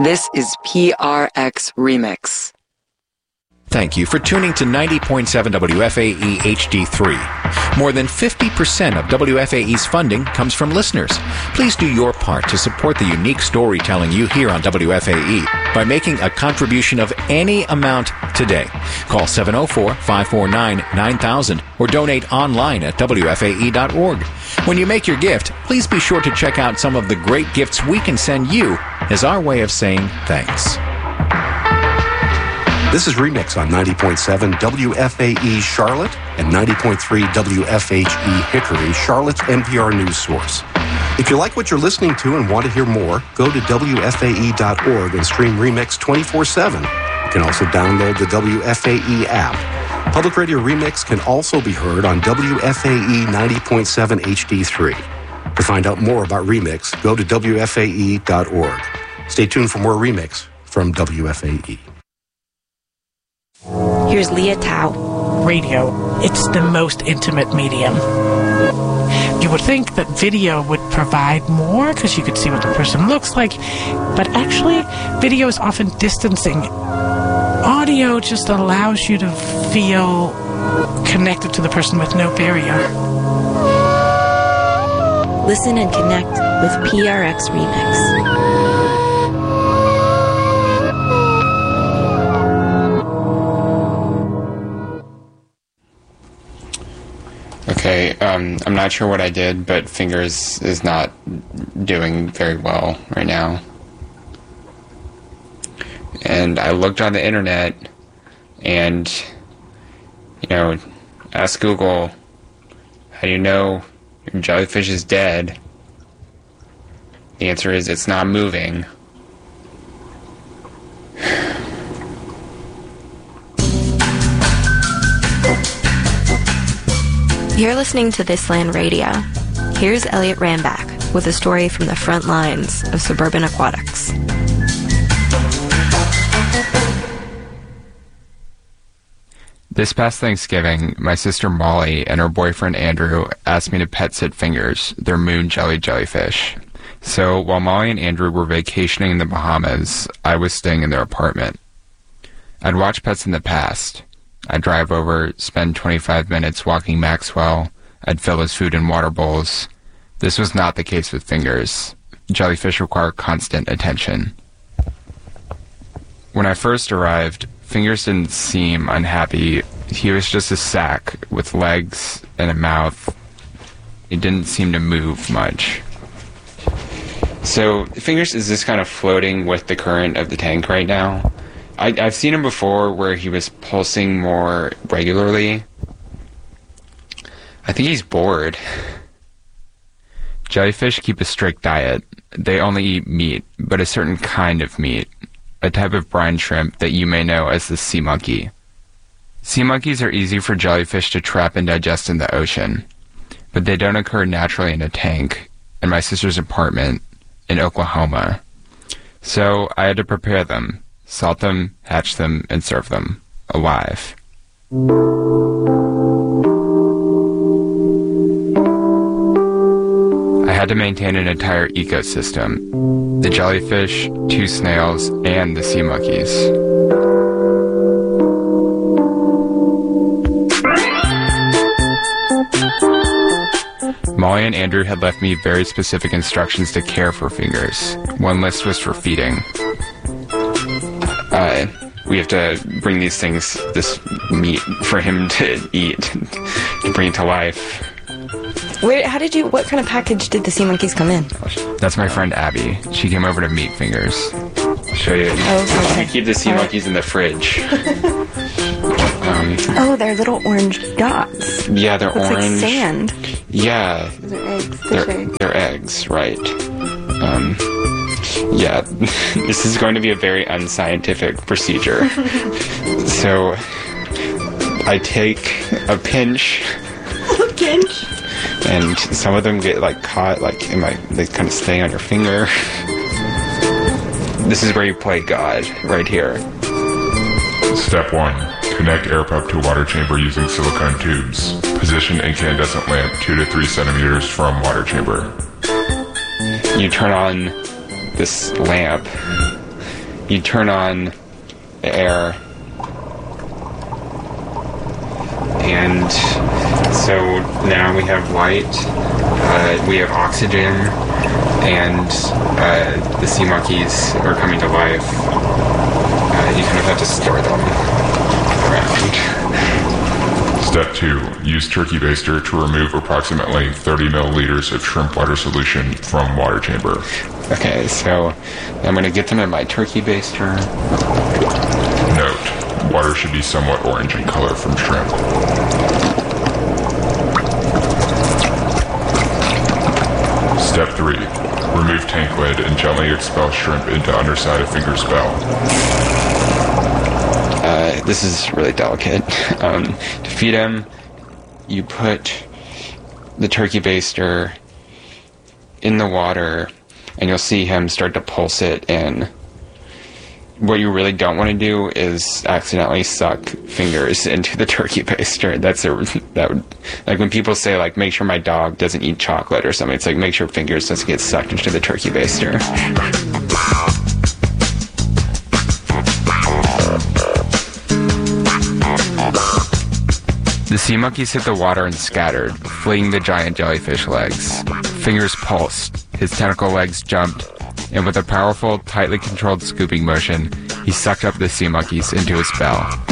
This is PRX Remix. Thank you for tuning to 90.7 WFAE HD3. More than 50% of WFAE's funding comes from listeners. Please do your part to support the unique storytelling you hear on WFAE by making a contribution of any amount today. Call 704-549-9000 or donate online at WFAE.org. When you make your gift, please be sure to check out some of the great gifts we can send you as our way of saying thanks. This is Remix on 90.7 WFAE Charlotte and 90.3 WFHE Hickory, Charlotte's NPR news source. If you like what you're listening to and want to hear more, go to WFAE.org and stream Remix 24/7. You can also download the WFAE app. Public Radio Remix can also be heard on WFAE 90.7 HD3. To find out more about Remix, go to WFAE.org. Stay tuned for more Remix from WFAE. Here's Leah Tao. Radio, it's the most intimate medium. You would think that video would provide more because you could see what the person looks like, but actually, video is often distancing. Audio just allows you to feel connected to the person with no barrier. Listen and connect with PRX Remix. Okay, I'm not sure what I did, but Fingers is not doing very well right now. And I looked on the internet and, asked Google, how do you know your jellyfish is dead? The answer is it's not moving. You're listening to This Land Radio. Here's Elliot Rambach with a story from the front lines of suburban aquatics. This past Thanksgiving, my sister Molly and her boyfriend Andrew asked me to pet sit Fingers, their moon jellyfish. So while Molly and Andrew were vacationing in the Bahamas, I was staying in their apartment. I'd watched pets in the past. I'd drive over, spend 25 minutes walking Maxwell. I'd fill his food in water bowls. This was not the case with Fingers. Jellyfish require constant attention. When I first arrived, Fingers didn't seem unhappy. He was just a sack with legs and a mouth. He didn't seem to move much. So Fingers is just kind of floating with the current of the tank right now. I've seen him before where he was pulsing more regularly. I think he's bored. Jellyfish keep a strict diet. They only eat meat, but a certain kind of meat, a type of brine shrimp that you may know as the sea monkey. Sea monkeys are easy for jellyfish to trap and digest in the ocean, but they don't occur naturally in a tank in my sister's apartment in Oklahoma. So I had to prepare them. Salt them, hatch them, and serve them alive. I had to maintain an entire ecosystem. The jellyfish, 2 snails, and the sea monkeys. Molly and Andrew had left me very specific instructions to care for Fingers. One list was for feeding. We have to bring this meat for him to eat, to bring it to life. What kind of package did the sea monkeys come in? That's my friend Abby. She came over to meet Fingers. I'll show you. Oh, okay. We keep the sea monkeys in the fridge. They're little orange dots. Yeah, they're Looks orange. like sand. Yeah. They're eggs. They're eggs, right. Yeah, this is going to be a very unscientific procedure. So, I take a pinch. A pinch? And some of them get, caught, they kind of stay on your finger. This is where you play God, right here. Step 1. Connect air pump to water chamber using silicone tubes. Position incandescent lamp 2 to 3 centimeters from water chamber. You turn on this lamp, you turn on the air, and so now we have light, we have oxygen, and the sea monkeys are coming to life. You kind of have to store them around. Step 2. Use turkey baster to remove approximately 30 milliliters of shrimp water solution from water chamber. Okay, so I'm going to get them in my turkey baster. Note, water should be somewhat orange in color from shrimp. Step 3. Remove tank lid and gently expel shrimp into underside of finger's bell. This is really delicate. To feed him, you put the turkey baster in the water, and you'll see him start to pulse it in. What you really don't want to do is accidentally suck fingers into the turkey baster. That would, like when people say, like, make sure my dog doesn't eat chocolate or something, it's like, make sure fingers doesn't get sucked into the turkey baster. The sea monkeys hit the water and scattered, fleeing the giant jellyfish legs. Fingers pulsed, his tentacle legs jumped, and with a powerful, tightly controlled scooping motion, he sucked up the sea monkeys into his bell.